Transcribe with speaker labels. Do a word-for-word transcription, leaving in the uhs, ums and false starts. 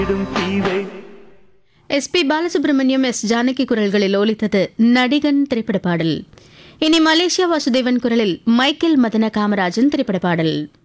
Speaker 1: S B Balasubramaniam, S Janaki குரல்களில் ஒலித்தது நடிகன் திரைப்பட பாடல். இனி மலேசியா வாசுதேவன் குரலில் மைக்கேல் மதன காமராஜன் திரைப்பட பாடல்.